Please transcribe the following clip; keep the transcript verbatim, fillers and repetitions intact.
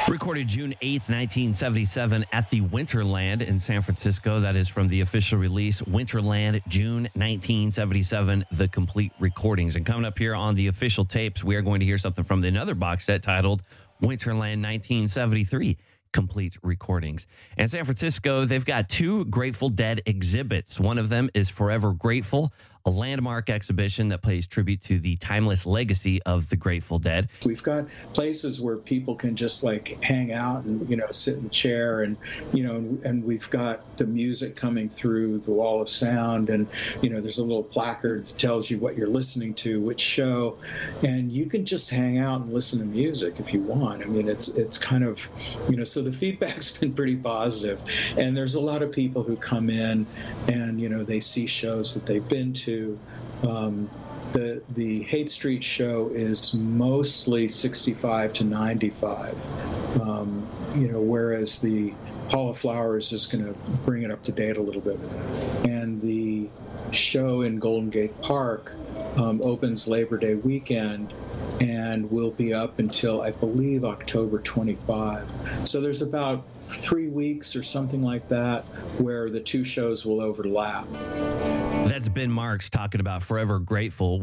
Recorded June eighth, nineteen seventy-seven at the Winterland in San Francisco. That is from the official release, Winterland, June nineteen seventy-seven, the complete recordings. And coming up here on the official tapes, we are going to hear something from another box set titled Winterland nineteen seventy-three, complete recordings. And San Francisco, they've got two Grateful Dead exhibits. One of them is Forever Grateful, a landmark exhibition that pays tribute to the timeless legacy of the Grateful Dead. We've got places where people can just like hang out and, you know, sit in the chair and, you know, and we've got the music coming through the wall of sound and, you know, there's a little placard that tells you what you're listening to, which show, and you can just hang out and listen to music if you want. I mean, it's, it's kind of, you know, so the feedback's been pretty positive, and there's a lot of people who come in and, you know, they see shows that they've been to. Um, the the Haight Street show is mostly sixty-five to ninety-five, um, you know, whereas the Hall of Flowers is going to bring it up to date a little bit. And the show in Golden Gate Park um, opens Labor Day weekend and will be up until, I believe, October twenty-fifth. So there's about three weeks or something like that where the two shows will overlap. That's Ben Marks talking about Forever Grateful.